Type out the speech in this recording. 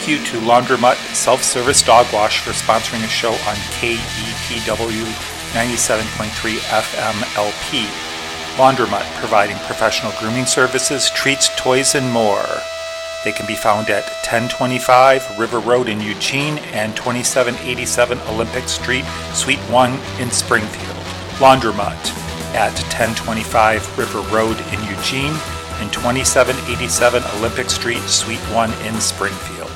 thank you to Laundromat Self-Service Dog Wash for sponsoring a show on KEPW 97.3 FM LP. Laundromat, providing professional grooming services, treats, toys, and more. They can be found at 1025 River Road in Eugene and 2787 Olympic Street, Suite 1 in Springfield. Laundromat at 1025 River Road in Eugene and 2787 Olympic Street, Suite 1 in Springfield.